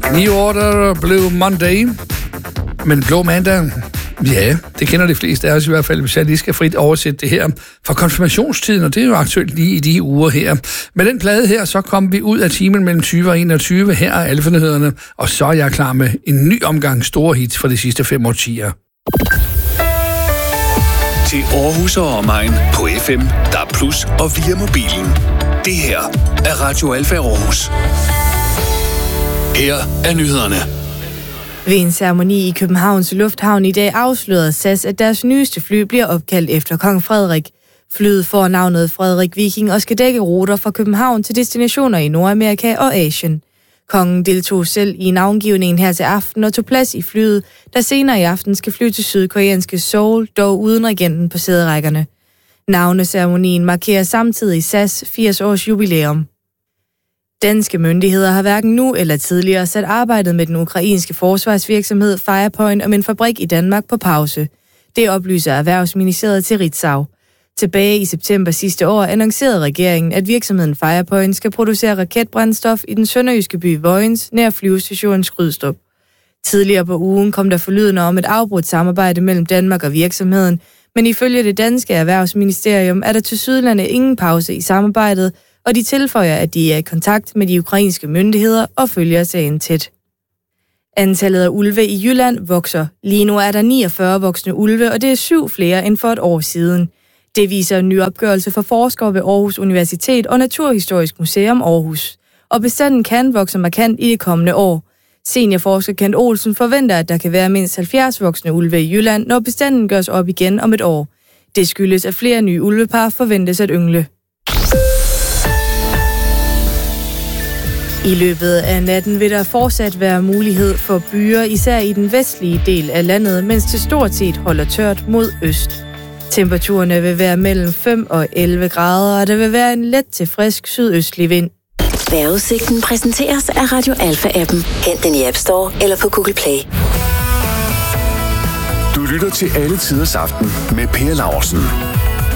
New Order, Blue Monday. Men Blå Mandag, ja, det kender de fleste af os i hvert fald, hvis jeg lige skal frit oversætte det her fra konfirmationstiden, og det er jo aktuelt lige i de uger her. Med den plade her, så kom vi ud af timen mellem 20 og 21. Her er alle fornøderne, og så er jeg klar med en ny omgang store hits for de sidste 5 årtier. Til Aarhus og omegn på FM, DAB+ og via mobilen. Det her er Radio Alfa Aarhus. Her er nyhederne. Ved en ceremoni i Københavns Lufthavn i dag afslørede SAS, at deres nyeste fly bliver opkaldt efter kong Frederik. Flyet får navnet Frederik Viking og skal dække ruter fra København til destinationer i Nordamerika og Asien. Kongen deltog selv i navngivningen her til aften og tog plads i flyet, der senere i aften skal flyve til sydkoreanske Seoul, dog uden regenten på sæderækkerne. Navneceremonien markerer samtidig SAS 80-års jubilæum. Danske myndigheder har hverken nu eller tidligere sat arbejdet med den ukrainske forsvarsvirksomhed Firepoint om en fabrik i Danmark på pause. Det oplyser Erhvervsministeriet til Ritzau. Tilbage i september sidste år annoncerede regeringen, at virksomheden Firepoint skal producere raketbrændstof i den sønderjyske by Vojens nær flyvestationen Skrydstrup. Tidligere på ugen kom der forlydender om et afbrudt samarbejde mellem Danmark og virksomheden, men ifølge det danske Erhvervsministerium er der tilsyneladende ingen pause i samarbejdet, og de tilføjer, at de er i kontakt med de ukrainske myndigheder og følger sagen tæt. Antallet af ulve i Jylland vokser. Lige nu er der 49 voksne ulve, og det er 7 flere end for et år siden. Det viser en ny opgørelse fra forskere ved Aarhus Universitet og Naturhistorisk Museum Aarhus. Og bestanden kan vokse markant i det kommende år. Seniorforsker Kent Olsen forventer, at der kan være mindst 70 voksne ulve i Jylland, når bestanden gøres op igen om et år. Det skyldes, at flere nye ulvepar forventes at yngle. I løbet af natten vil der fortsat være mulighed for byger, især i den vestlige del af landet, mens det stort set holder tørt mod øst. Temperaturerne vil være mellem 5 og 11 grader, og der vil være en let til frisk sydøstlig vind. Vejrudsigten præsenteres af Radio Alfa-appen. Hent den i App Store eller på Google Play. Du lytter til Alle Tiders Aften med Per Laursen.